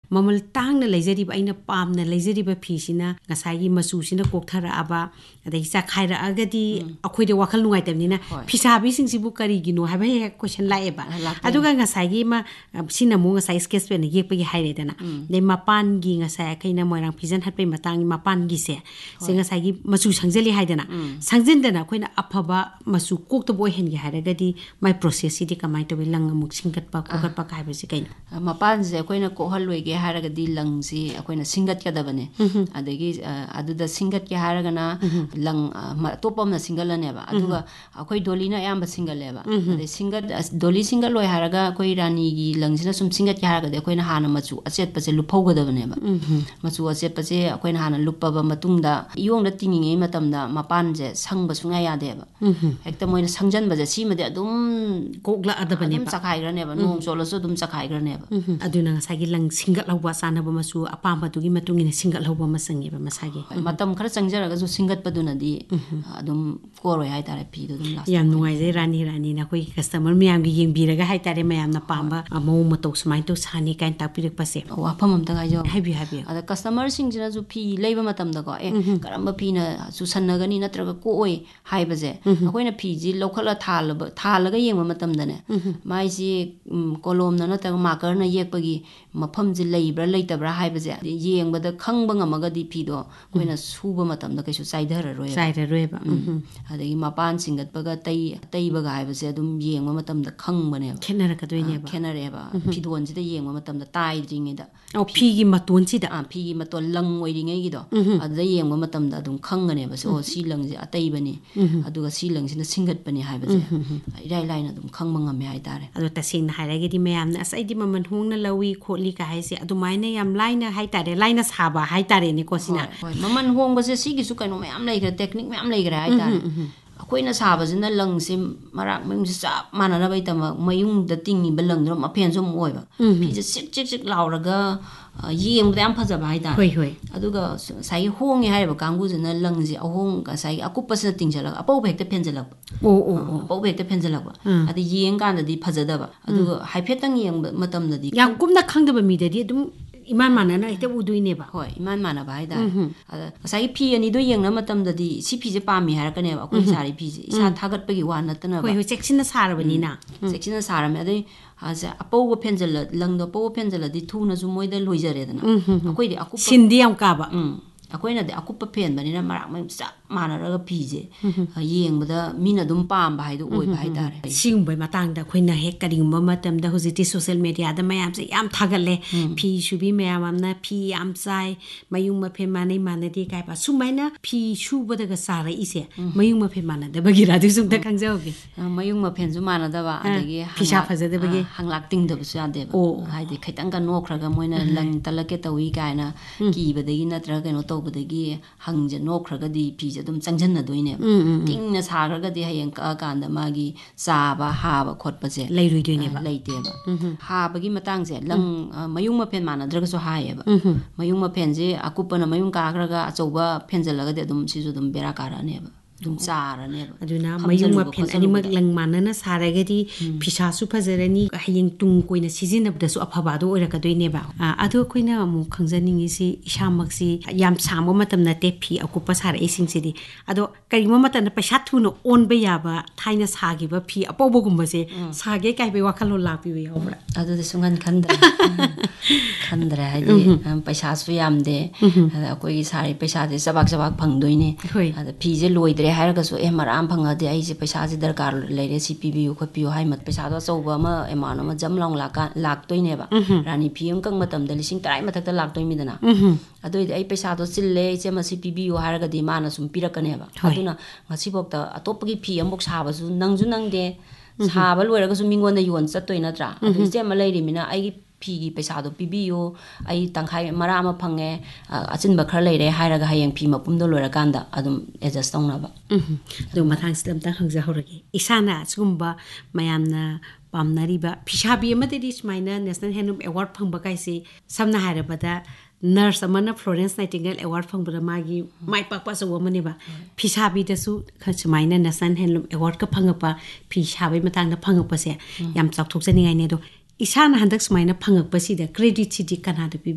ꯃꯃꯜ ꯇꯥꯡꯅ ꯂꯩꯖꯔꯤꯕ ꯑꯩꯅ ꯄꯥꯝꯅ ꯂꯩꯖꯔꯤꯕ ꯐꯤꯁꯤꯅ ꯉꯁꯥꯏꯒꯤ ꯃꯆꯨꯁꯤꯅ ꯀꯣꯛꯊꯔꯛꯑꯕ ꯑꯗꯒꯤ ꯆꯈꯥꯏꯔꯛꯑꯒꯗꯤ ꯑꯩꯈꯣꯏꯗ ꯋꯥꯈꯜ ꯅꯨꯡꯉꯥꯏꯇꯕꯅꯤꯅ ꯐꯤꯁꯥꯕꯤꯁꯤꯡꯁꯤꯕꯨ ꯀꯔꯤꯒꯤꯅꯣ ꯍꯥꯏꯕ ꯍꯦꯛ ꯀꯣꯏꯁꯟ ꯂꯥꯛꯑꯦꯕ ꯑꯗꯨꯒ ꯉꯁꯥꯏꯒꯤ ꯁꯤꯅ ꯑꯃꯨꯛ ꯉꯁꯥꯏ ꯁ꯭ꯀꯦꯠꯆ ꯄꯦꯟꯅ ꯌꯦꯛꯄꯒꯤ ꯍꯥꯏꯔꯦꯗꯅ ꯑꯗꯩ ꯃꯄꯥꯟꯒꯤ ꯉꯁꯥꯏ ꯑꯩꯈꯣꯏꯅ ꯃꯣꯏꯔꯥꯡ ꯐꯤꯖꯟ ꯍꯠꯄꯒꯤ ꯃꯇꯥꯡꯒꯤ ꯃꯄꯥꯟꯒꯤꯁꯦ ꯁꯤ ꯉꯁꯥꯏꯒꯤ ꯃꯆꯨ ꯁꯪꯖꯜꯂꯤ ꯍꯥꯏꯗꯅ ꯁꯪꯖꯤꯟꯗꯅ ꯑꯩꯈꯣꯏꯅ ꯑꯐꯕ ꯃꯆꯨ ꯀꯣꯛꯇꯕ ꯑꯣꯏꯍꯟꯒꯦ ꯍꯥꯏꯔꯒꯗꯤ ꯃꯥꯏ ꯄ꯭ꯔꯣꯁꯦꯁꯁꯤꯗꯤ ꯀꯃꯥꯏꯅ ꯇꯧꯋꯤ ꯂꯪ ꯑꯃꯨꯛ ꯁꯤꯡꯒꯠꯄ ꯈꯣꯠꯀꯠꯄ ꯍꯥꯏꯕꯁꯤ ꯀꯩꯅꯣ ꯃꯄꯥꯟꯁꯦ ꯑꯩꯈꯣꯏꯅ ꯀꯣꯛꯍꯜꯂꯣꯏꯒꯦ ꯍꯥꯏꯔꯒꯗꯤ ꯂꯪꯁꯤ ꯑꯩꯈꯣꯏꯅ ꯁꯤꯡꯒꯠꯀꯗꯕꯅꯦ ꯑꯗꯒꯤ ꯑꯗꯨꯗ ꯁꯤꯡꯒꯠꯀꯦ ꯍꯥꯏꯔꯒꯅ ꯂꯪ ꯑꯇꯣꯞꯄ ꯑꯃꯅ ꯁꯤꯡꯒꯠꯂꯅꯦꯕ ꯑꯗꯨꯒ ꯑꯩꯈꯣꯏ ꯗꯣꯂꯤꯅ ꯑꯌꯥꯝꯕ ꯁꯤꯡꯒꯠꯂꯦꯕ ꯑꯗꯩ ꯗꯣꯂꯤ ꯁꯤꯡꯒꯠꯂꯣꯏ ꯍꯥꯏꯔꯒ ꯑꯩꯈꯣꯏ ꯔꯥꯅꯤꯒꯤ ꯂꯪꯁꯤꯅ ꯁꯨꯝ ꯁꯤꯡꯒꯠꯀꯦ ꯍꯥꯏꯔꯒꯗꯤ ꯑꯩꯈꯣꯏꯅ ꯍꯥꯟꯅ ꯃꯆꯨ ꯑꯆꯦꯠꯄꯁꯦ ꯂꯨꯞꯍꯧꯒꯗꯕꯅꯦꯕ ꯃꯆꯨ ꯑꯆꯦꯠꯄꯁꯦ ꯑꯩꯈꯣꯏꯅ ꯍꯥꯟꯅ ꯂꯨꯞꯄꯕ ꯃꯇꯨꯡꯗ ꯏꯌꯣꯡꯗ ꯇꯤꯡꯉꯤꯉꯩ ꯃꯇꯝꯗ ꯃꯄꯥꯟꯁꯦ ꯁꯪꯕ ꯁꯨꯡꯌꯥ ꯌꯥꯗꯦꯕ ꯍꯦꯛꯇ ꯃꯣꯏꯅ ꯁꯪꯖꯟꯕꯁꯦ ꯁꯤꯃꯗꯤ ꯑꯗꯨꯝ ꯀꯣꯛꯂꯛꯑꯗꯕꯅꯦꯕ ꯑꯗꯨꯝ ꯆꯈꯥꯏꯈ꯭ꯔꯅꯦꯕ ꯅꯣꯡ ꯆꯣꯠꯂꯁꯨ ꯑꯗꯨꯝ ꯆꯈꯥꯏꯈ꯭ꯔꯅꯦꯕ ꯑꯗꯨꯅ ꯉꯁꯥꯏꯒꯤ ꯂꯪ ꯁꯤꯡꯒꯠꯍꯧꯕ ꯆꯥꯅꯕ ꯃꯆꯨ ꯑꯄꯥꯝꯕꯗꯨꯒꯤ ꯃꯇꯨꯡ ꯏꯟꯅ ꯁꯤꯡꯒꯠꯍꯧꯕ ꯑꯃ ꯆꯪꯉꯦꯕ ꯃꯁꯥꯒꯤ ꯃꯇꯝ ꯈꯔ ꯆꯪꯖꯔꯒꯁꯨ ꯁꯤꯡꯒꯠꯄꯗꯨꯅꯗꯤ ꯑꯗꯨꯝ ꯀꯣꯔꯣꯏ ꯍꯥꯏꯇꯥꯔꯦ ꯐꯤꯗꯣ ꯑꯗꯨꯝ ꯌꯥꯝ ꯅꯨꯡꯉꯥꯏꯖꯩ ꯔꯥꯅꯤꯅ ꯑꯩꯈꯣꯏꯒꯤ ꯀꯁꯇꯃꯔ ꯃꯌꯥꯝꯒꯤ ꯌꯦꯡꯕꯤꯔꯒ ꯍꯥꯏꯇꯥꯔꯦ ꯃꯌꯥꯝꯅ ꯄꯥꯝꯕ ꯃꯑꯣꯡ ꯃꯇꯧ ꯁꯨꯃꯥꯏꯅ ꯇꯧ ꯁꯥꯅꯤ ꯀꯥꯏꯅ ꯇꯥꯛꯄꯤꯔꯛꯄꯁꯦ ꯋꯥꯐꯝ ꯑꯝꯇ ꯍꯥꯏꯖꯧ ꯍꯥꯏꯕꯤꯌꯨ ꯑꯗ ꯀꯁꯇꯃꯔꯁꯤꯡꯁꯤꯅꯁꯨ ꯐꯤ ꯂꯩꯕ ꯃꯇꯝꯗꯀꯣ ꯀꯔꯝꯕ ꯐꯤꯅ ꯆꯨꯁꯟꯅꯒꯅꯤ ꯅꯠꯇ꯭ꯔꯒ ꯀꯣꯛꯑꯣꯏ ꯍꯥꯏꯕꯁꯦ ꯑꯩꯈꯣꯏꯅ ꯐꯤꯁꯤ ꯂꯧꯈꯠꯂ ꯊꯥꯜꯂꯒ ꯌꯦꯡꯕ ꯃꯇꯝꯗꯅꯦ ꯃꯥꯏꯁꯤ ꯀꯣꯂꯣꯝꯅ ꯅꯠꯇ꯭ꯔꯒ ꯃꯥꯀꯔꯅ ꯌꯦꯛꯄꯒꯤ ꯃꯐꯝꯁꯤ ꯂꯩꯕ꯭ꯔꯥ ꯂꯩꯇꯕ꯭ꯔꯥ ꯍꯥꯏꯕꯁꯦ ꯌꯦꯡꯕꯗ ꯈꯪꯕ ꯉꯝꯃꯒꯗꯤ ꯐꯤꯗꯣ ꯑꯩꯈꯣꯏꯅ ꯁꯨꯕ ꯃꯇꯝꯗ ꯀꯩꯁꯨ ꯆꯥꯏꯔꯔꯣꯏꯕ ꯑꯗꯒꯤ ꯃꯄꯥꯟ ꯁꯤꯡꯒꯠꯄꯒ ꯇꯩꯕꯒ ꯍꯥꯏꯕꯁꯦ ꯑꯗꯨꯝ ꯌꯦꯡꯕ ꯃꯇꯝꯗ ꯈꯪꯕꯅꯦꯕ ꯈꯦꯠꯅꯔꯛꯀꯗꯣꯏꯅꯦꯕ ꯈꯦꯠꯅꯔꯛꯑꯦꯕ ꯐꯤꯗꯣꯟꯁꯤꯗ ꯌꯦꯡꯕ ꯃꯇꯝꯗ ꯇꯥꯏꯗ꯭ꯔꯤꯉꯩꯗ ꯐꯤꯒꯤ ꯃꯇꯣꯟꯁꯤꯗ ꯐꯤꯒꯤ ꯃꯇꯣꯟ ꯂꯪ ꯑꯣꯏꯔꯤꯉꯩꯒꯤꯗꯣ ꯑꯗꯨꯗ ꯌꯦꯡꯕ ꯃꯇꯝꯗ ꯑꯗꯨꯝ ꯈꯪꯒꯅꯦꯕ ꯁꯤ ꯂꯪꯁꯦ ꯑꯇꯩꯕꯅꯤ ꯑꯗꯨꯒ ꯁꯤ ꯂꯪꯁꯤꯅ ꯁꯤꯡꯒꯠꯄꯅꯤ ꯍꯥꯏꯕꯁꯦ ꯏꯔꯥꯏ ꯂꯥꯏꯅ ꯑꯗꯨꯝ ꯈꯪꯕ ꯉꯝꯃꯦ ꯍꯥꯏꯇꯥꯔꯦ ꯑꯗꯣ ꯇꯁꯦꯡꯅ ꯍꯥꯏꯔꯒꯗꯤ ꯃꯌꯥꯝꯅ ꯑꯁ ꯑꯩꯗꯤ ꯃꯃꯜ ꯍꯣꯡꯅ ꯂꯧꯏ ꯈꯣꯠꯂꯤ ꯀ ꯍꯥꯏꯁꯦ ꯑꯗꯨꯃꯥꯏꯅ ꯌꯥꯝ ꯂꯥꯏꯅ ꯍꯥꯏꯇꯥꯔꯦ ꯂꯥꯏꯅ ꯁꯥꯕ ꯍꯥꯏꯇꯥꯔꯦꯅꯦꯀꯣ ꯁꯤꯅ ꯍꯣꯏ ꯃꯃꯜ ꯍꯣꯡꯕꯁꯦ ꯁꯤꯒꯤꯁꯨ ꯀꯩꯅꯣ ꯃꯌꯥꯝ ꯂꯩꯈ꯭ꯔꯦ ꯇꯦꯛꯅꯤꯛ ꯃꯌꯥꯝ ꯂꯩꯈ꯭ꯔꯦ ꯍꯥꯏꯇꯥꯔꯦ ꯑꯩꯈꯣꯏꯅ ꯁꯥꯕꯁꯤꯅ ꯂꯪꯁꯤ ꯃꯔꯥꯛ ꯃꯌꯨꯡꯁꯤ ꯆꯞ ꯃꯥꯟꯅꯅꯕꯒꯤꯗꯃꯛ ꯃꯌꯨꯡꯗ ꯇꯤꯡꯉꯤꯕ ꯂꯪꯗꯨꯅ ꯃꯐꯦꯟꯁꯨ ꯑꯃꯨꯛ ꯑꯣꯏꯕ ꯐꯤꯁꯦ ꯆꯤꯛ ꯂꯥꯎꯔꯒ ꯌꯦꯡꯕꯗ ꯌꯥꯝ ꯐꯖꯕ ꯍꯥꯏꯇꯥꯔꯦ ꯑꯗꯨꯒ ꯉꯁꯥꯏꯒꯤ ꯍꯣꯡꯉꯦ ꯍꯥꯏꯔꯤꯕ ꯀꯥꯡꯕꯨꯁꯤꯅ ꯂꯪꯁꯦ ꯉꯁꯥꯏꯒꯤ ꯑꯀꯨꯞꯄꯁꯤꯅ ꯇꯤꯡꯁꯤꯜꯂꯒ ꯑꯄꯧꯕ ꯍꯦꯛꯇ ꯐꯦꯟꯖꯜꯂꯛꯄ ꯑꯄꯧꯕ ꯍꯦꯛꯇ ꯐꯦꯟꯖꯜꯂꯛꯄ ꯑꯗ ꯌꯦꯡꯀꯥꯟꯗꯗꯤ ꯐꯖꯗꯕ ꯑꯗꯨꯒ ꯍꯥꯏꯐꯦꯠꯇꯪ ꯌꯦꯡꯕ ꯃꯇꯝꯗꯗꯤ ꯌꯥꯝ ꯀꯨꯞꯅ ꯈꯪꯗꯕ ꯃꯤꯗꯗꯤ ꯑꯗꯨꯝ ꯏꯃꯥꯟ ꯃꯥꯟꯅꯅ ꯍꯦꯛꯇ ꯎꯗꯣꯏꯅꯦꯕ ꯍꯣꯏ ꯏꯃꯥꯟ ꯃꯥꯟꯅꯕ ꯍꯥꯏꯇꯥꯔꯦ ꯑꯗ ꯉꯁꯥꯏꯒꯤ ꯐꯤ ꯑꯅꯤꯗꯣ ꯌꯦꯡꯅꯕ ꯃꯇꯝꯗꯗꯤ ꯁꯤ ꯐꯤꯁꯦ ꯄꯥꯝꯃꯤ ꯍꯥꯏꯔꯛꯀꯅꯦꯕ ꯑꯩꯈꯣꯏ ꯁꯥꯔꯤ ꯐꯤꯁꯦ ꯏꯁꯥ ꯊꯥꯒꯠꯄꯒꯤ ꯋꯥ ꯅꯠꯇꯅꯕ ꯍꯣꯏ ꯆꯦꯛꯁꯤꯟꯅ ꯁꯥꯔꯕꯅꯤꯅ ꯆꯦꯛꯁꯤꯟꯅ ꯁꯥꯔꯝꯃꯦ ꯑꯗꯩ ꯑꯄꯧꯕ ꯂꯪꯗꯣ ꯑꯄꯧꯕ ꯐꯦꯟꯖꯜꯂꯗꯤ ꯊꯨꯅꯁꯨ ꯃꯣꯏꯗ ꯂꯣꯏꯖꯔꯦꯗꯅ ꯑꯩꯈꯣꯏꯗꯤ ꯑꯀꯨꯞꯄ ꯁꯤꯟꯗꯤ ꯌꯥꯝ ꯀꯥꯕ ꯑꯩꯈꯣꯏꯅꯗꯤ ꯑꯀꯨꯞꯄ ꯐꯦꯟꯕꯅꯤꯅ ꯃꯔꯥꯛ ꯃꯌꯨꯡ ꯆꯞ ꯃꯥꯟꯅꯔꯒ ꯐꯤꯁꯦ ꯌꯦꯡꯕꯗ ꯃꯤꯅ ꯑꯗꯨꯝ ꯄꯥꯝꯕ ꯍꯥꯏꯗꯣ ꯑꯣꯏꯕ ꯍꯥꯏꯇꯥꯔꯦ ꯁꯤꯒꯨꯝꯕ ꯃꯇꯥꯡꯗ ꯑꯩꯈꯣꯏꯅ ꯍꯦꯛ ꯀꯔꯤꯒꯨꯝꯕ ꯃꯇꯝꯗ ꯍꯧꯖꯤꯛꯇꯤ ꯁꯣꯁꯤꯌꯦꯜ ꯃꯦꯗꯤꯌꯥꯗ ꯃꯌꯥꯝꯁꯦ ꯌꯥꯝ ꯊꯥꯒꯠꯂꯦ ꯐꯤ ꯁꯨꯕꯤ ꯃꯌꯥꯝ ꯑꯃꯅ ꯐꯤ ꯌꯥꯝ ꯆꯥꯏ ꯃꯌꯨꯡ ꯃꯐꯦꯟ ꯃꯥꯟꯅꯗꯦ ꯀꯥꯏꯕ ꯁꯨꯃꯥꯏꯅ ꯐꯤ ꯁꯨꯕꯗꯒ ꯆꯥꯔꯛꯏꯁꯦ ꯃꯌꯨꯡ ꯃꯐꯦꯟ ꯃꯥꯟꯅꯗꯕꯒꯤꯔ ꯑꯗꯨꯁꯨ ꯑꯝꯇ ꯈꯪꯖꯍꯧꯒꯦ ꯃꯌꯨꯡ ꯃꯐꯦꯟꯁꯨ ꯃꯥꯟꯅꯗꯕ ꯑꯗꯒꯤ ꯐꯤꯁꯥ ꯐꯖꯗꯕꯒꯤ ꯍꯪꯂꯥꯛ ꯇꯤꯡꯗꯕꯁꯨ ꯌꯥꯗꯦꯕ ꯍꯥꯏꯗꯤ ꯈꯤꯇꯪꯒ ꯅꯣꯛꯈ꯭ꯔꯒ ꯃꯣꯏꯅ ꯂꯪ ꯇꯠꯂꯛꯀꯦ ꯇꯧꯏ ꯀꯥꯏꯅ ꯀꯤꯕꯗꯒꯤ ꯅꯠꯇ꯭ꯔꯒ ꯀꯩꯅꯣ ꯇꯧꯕꯗꯒꯤ ꯍꯪꯁꯦ ꯅꯣꯛꯈ꯭ꯔꯒꯗꯤ ꯐꯤꯁꯦ ꯑꯗꯨꯝ ꯆꯪꯁꯤꯟꯅꯗꯣꯏꯅꯦꯕ ꯇꯤꯡꯅ ꯁꯥꯈ꯭ꯔꯒꯗꯤ ꯍꯌꯦꯡ ꯀꯛꯑꯀꯥꯟꯗ ꯃꯥꯒꯤ ꯆꯥꯕ ꯍꯥꯕ ꯈꯣꯠꯄꯁꯦ ꯂꯩꯔꯣꯏꯗꯣꯏꯅꯦꯕ ꯂꯩꯇꯦꯕ ꯍꯥꯕꯒꯤ ꯃꯇꯥꯡꯁꯦ ꯂꯪ ꯃꯌꯨꯡ ꯃꯐꯦꯟ ꯃꯥꯟꯅꯗ꯭ꯔꯒꯁꯨ ꯍꯥꯏꯌꯦꯕ ꯃꯌꯨꯡ ꯃꯐꯦꯟꯁꯦ ꯑꯀꯨꯞꯄꯅ ꯃꯌꯨꯡ ꯀꯥꯈ꯭ꯔꯒ ꯑꯆꯧꯕ ꯐꯦꯟꯖꯜꯂꯒꯗꯤ ꯑꯗꯨꯝ ꯁꯤꯁꯨ ꯑꯗꯨꯝ ꯕꯦꯔꯥ ꯀꯥꯔꯛꯑꯅꯦꯕ ꯑꯗꯨꯝ ꯆꯥꯔꯅꯦꯕ ꯑꯗꯨꯅ ꯃꯌꯨꯡ ꯃꯐꯦꯟ ꯑꯅꯤꯃꯛ ꯂꯪ ꯃꯥꯟꯅꯅ ꯁꯥꯔꯒꯗꯤ ꯐꯤꯁꯥꯁꯨ ꯐꯖꯔꯅꯤ ꯍꯌꯦꯡ ꯇꯨꯡ ꯀꯣꯏꯅ ꯁꯤꯖꯤꯟꯅꯕꯗꯁꯨ ꯑꯐꯕ ꯑꯗꯨ ꯑꯣꯏꯔꯛꯀꯗꯣꯏꯅꯦꯕ ꯑꯗꯣ ꯑꯩꯈꯣꯏꯅ ꯑꯃꯨꯛ ꯈꯪꯖꯅꯤꯡꯉꯤꯁꯤ ꯏꯁꯥꯃꯛꯁꯤ ꯌꯥꯝ ꯁꯥꯡꯕ ꯃꯇꯝ ꯅꯠꯇꯦ ꯐꯤ ꯑꯀꯨꯞꯄ ꯁꯥꯔꯛꯏꯁꯤꯡꯁꯤꯗꯤ ꯑꯗꯣ ꯀꯔꯤꯒꯨꯝꯕ ꯃꯇꯝꯗ ꯄꯩꯁా ꯊꯨꯅ ꯑꯣꯟꯕ ꯌꯥꯕ ꯊꯥꯏꯅ ꯁꯥꯈꯤꯕ ꯐꯤ ꯑꯄꯧꯕꯒꯨꯝꯕꯁꯦ ꯁꯥꯒꯦ ꯀꯥꯏꯕꯒꯤ ꯋꯥꯈꯜꯂꯣꯟ ꯂꯥꯛꯄꯤꯕ ꯌꯥꯎꯕ꯭ꯔꯥ ꯑꯗꯨꯗꯤ ꯁꯨꯡꯈꯟ ꯈꯟꯗ꯭ꯔꯦ ꯍꯥꯏꯗꯤ ꯄꯩꯁꯥꯁꯨ ꯌꯥꯝꯗꯦ ꯑꯗ ꯑꯩꯈꯣꯏꯒꯤ ꯁꯥꯔꯤ ꯄꯩꯁꯥꯁꯦ ꯆꯕꯥꯛ ꯐꯪꯗꯣꯏꯅꯦ ꯑꯗ ꯐꯤꯁꯦ ꯂꯣꯏꯗ꯭ꯔꯦ ꯍꯥꯏꯔꯒꯁꯨ ꯃꯔꯥ ꯑꯃ ꯐꯪꯉꯗꯤ ꯑꯩꯁꯦ ꯄꯩꯁꯥꯁꯦ ꯗꯔꯀꯥꯔ ꯂꯩꯔꯦ ꯁꯤ ꯄꯤꯕꯤꯌꯨ ꯈꯣꯠꯄꯤꯌꯨ ꯍꯥꯏ ꯄꯩꯁꯥꯗꯣ ꯑꯆꯧꯕ ꯑꯃ ꯑꯦꯃꯥꯎꯟ ꯑꯃ ꯖꯝ ꯂꯥꯎ ꯂꯥꯛꯇꯣꯏꯅꯦꯕ ꯔꯥꯅꯤ ꯐꯤ ꯑꯃꯈꯛ ꯃꯇꯝꯗ 100,000 ꯃꯊꯛꯇ ꯂꯥꯛꯇꯣꯏꯅꯤꯗꯅ ꯑꯗꯨꯏꯗꯤ ꯑꯩ ꯄꯩꯁꯥꯗꯣ ꯆꯤꯜꯂꯦ ꯏꯆꯦ ꯃꯁꯤ ꯄꯤꯕꯤꯌꯨ ꯍꯥꯏꯔꯒꯗꯤ ꯃꯥꯅ ꯁꯨꯝ ꯄꯤꯔꯛꯀꯅꯦꯕ ꯑꯗꯨꯅ ꯉꯁꯤꯐꯥꯎꯗ ꯑꯇꯣꯞꯄꯒꯤ ꯐꯤ ꯑꯃꯐꯥꯎ ꯁꯥꯕꯁꯨ ꯅꯪꯗꯦ ꯁꯥꯕ ꯂꯣꯏꯔꯒꯁꯨ ꯃꯤꯉꯣꯟꯗ ꯌꯣꯟ ꯆꯠꯇꯣꯏ ꯅꯠꯇ꯭ꯔꯥ ꯑꯗꯨ ꯏꯆꯦ ꯑꯃ ꯂꯩꯔꯤꯃꯤꯅ ꯑꯩꯒꯤ ꯐꯤꯒꯤ ꯄꯩꯁꯥꯗꯣ ꯄꯤꯕꯤꯌꯨ ꯑꯩ ꯇꯪꯈꯥꯏ ꯃꯔꯥ ꯑꯃ ꯐꯪꯉꯦ ꯑꯆꯤꯟꯕ ꯈꯔ ꯂꯩꯔꯦ ꯍꯥꯏꯔꯒ ꯍꯌꯦꯡ ꯐꯤ ꯃꯄꯨꯝꯗꯣ ꯂꯣꯏꯔꯀꯥꯟꯗ ꯑꯗꯨꯝ ꯑꯦꯗꯖꯁ ꯇꯧꯅꯕ ꯑꯗꯨ ꯃꯊꯪꯁꯤꯗ ꯑꯝꯇꯪ ꯍꯪꯖꯍꯧꯔꯒꯦ ꯏꯁꯥꯅ ꯑꯁꯤꯒꯨꯝꯕ ꯃꯌꯥꯝꯅ ꯄꯥꯝꯅꯔꯤꯕ ꯐꯤꯁꯥꯕꯤ ꯑꯃꯗꯗꯤ ꯁꯨꯃꯥꯏꯅ ꯅꯦꯁꯅꯦꯜ ꯍꯦꯟꯂꯨꯝ ꯑꯦꯋꯥꯔꯗ ꯐꯪꯕ ꯀꯥꯏꯁꯤ ꯁꯝꯅ ꯍꯥꯏꯔꯕꯗ ꯅꯔꯁ ꯑꯃꯅ ꯐ꯭ꯂꯣꯔꯦꯟꯁ ꯅꯥꯏꯇꯤꯡꯒꯦꯜ ꯑꯦꯋꯥꯔꯗ ꯐꯪꯕꯗ ꯃꯥꯒꯤ ꯃꯥꯏ ꯄꯥꯛꯄ ꯑꯆꯧꯕ ꯑꯃꯅꯦꯕ ꯐꯤꯁꯥꯕꯤꯗꯁꯨ ꯁꯨꯃꯥꯏꯅ ꯅꯦꯁꯅꯦꯜ ꯍꯦꯟꯂꯨꯝ ꯑꯦꯋꯥꯔꯗꯀ ꯐꯪꯉꯛꯄ ꯐꯤ ꯁꯥꯕꯒꯤ ꯃꯇꯥꯡꯗ ꯐꯪꯉꯛꯄꯁꯦ ꯌꯥꯝ ꯆꯥꯎꯊꯣꯛꯆꯅꯤꯡꯉꯥꯏꯅꯦ ꯑꯗꯣ ꯏꯁꯥꯅ ꯍꯟꯗꯛ ꯁꯨꯃꯥꯏꯅ ꯐꯪꯉꯛꯄꯁꯤꯗ ꯀ꯭ꯔꯦꯗꯤꯠꯁꯤꯗꯤ ꯀꯅꯥꯗ ꯄꯤꯕꯤ